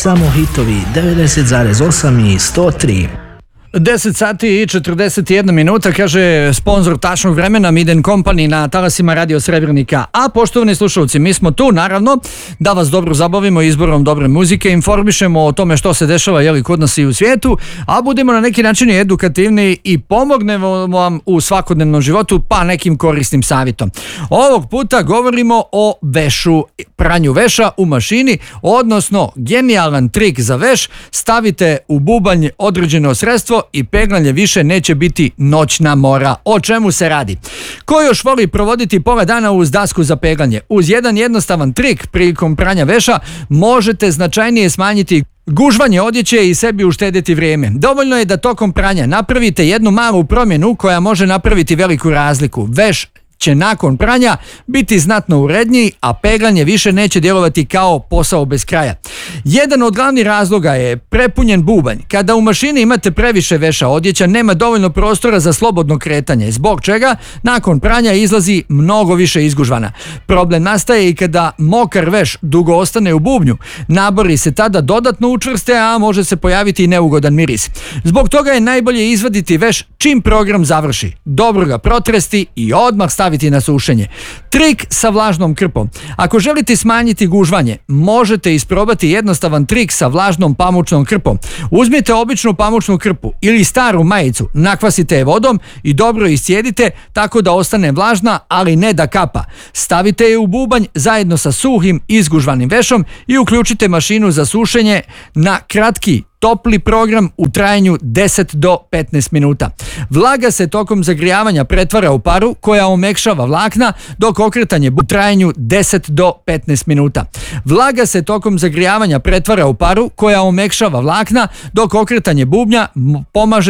Samo hitovi 90,8 i 103. 10 sati i 41 minuta, kaže sponzor tačnog vremena Miden Company na talasima Radio Srebrnika. A poštovani slušalci, mi smo tu naravno da vas dobro zabavimo izborom dobre muzike, informišemo o tome što se dešava kod nas i u svijetu, a budemo na neki način edukativni i pomognemo vam u svakodnevnom životu pa nekim korisnim savjetom. Ovog puta govorimo o vešu, pranju veša u mašini, odnosno genijalan trik za veš: stavite u bubanj određeno sredstvo i peglanje više neće biti noćna mora. O čemu se radi? Ko još voli provoditi pola dana uz dasku za peglanje? Uz jedan jednostavan trik prilikom pranja veša možete značajnije smanjiti gužvanje odjeće i sebi uštediti vrijeme. Dovoljno je da tokom pranja napravite jednu malu promjenu koja može napraviti veliku razliku. Veš će nakon pranja biti znatno uredniji, a peglanje više neće djelovati kao posao bez kraja. Jedan od glavnih razloga je prepunjen bubanj. Kada u mašini imate previše veša, odjeća nema dovoljno prostora za slobodno kretanje, zbog čega nakon pranja izlazi mnogo više izgužvana. Problem nastaje i kada mokar veš dugo ostane u bubnju. Nabori se tada dodatno učvrste, a može se pojaviti i neugodan miris. Zbog toga je najbolje izvaditi veš čim program završi, dobro ga protresti i odmah staviti na sušenje. Trik sa vlažnom krpom. Ako želite smanjiti gužvanje, možete isprobati jednostavan trik sa vlažnom pamučnom krpom. Uzmite običnu pamučnu krpu ili staru majicu, nakvasite je vodom i dobro iscijedite tako da ostane vlažna, ali ne da kapa. Stavite je u bubanj zajedno sa suhim izgužvanim vešom i uključite mašinu za sušenje na kratki topli program u trajanju 10 do 15 minuta. Vlaga se tokom zagrijavanja pretvara u paru koja omekšava vlakna dok okretanje u trajanju 10 do 15 minuta. Vlaga se tokom zagrijavanja pretvara u paru koja omekšava vlakna dok okretanje bubnja pomaže